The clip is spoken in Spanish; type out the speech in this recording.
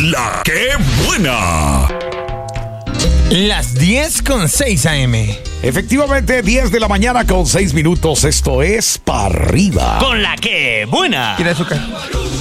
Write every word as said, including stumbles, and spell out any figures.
La que buena. Las diez con seis a eme. Efectivamente, diez de la mañana con seis minutos. Esto es Pa' Arriba. Con la que buena. Tira azúcar.